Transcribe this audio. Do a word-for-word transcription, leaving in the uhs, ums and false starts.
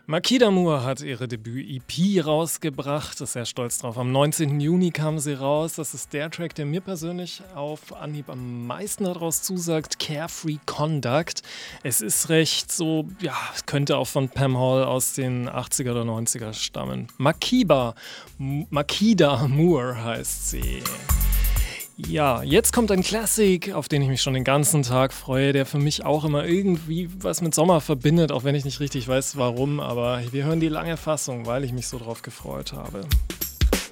Makida Moore hat ihre Debüt-E P rausgebracht, ist sehr stolz drauf. Am neunzehnten Juni kam sie raus. Das ist der Track, der mir persönlich auf Anhieb am meisten daraus zusagt, Carefree Conduct. Es ist recht so, ja, es könnte auch von Pam Hall aus den achtziger oder neunziger stammen. Makiba, M- Makida Moore heißt sie. Ja, jetzt kommt ein Classic, auf den ich mich schon den ganzen Tag freue, der für mich auch immer irgendwie was mit Sommer verbindet, auch wenn ich nicht richtig weiß, warum, aber wir hören die lange Fassung, weil ich mich so drauf gefreut habe.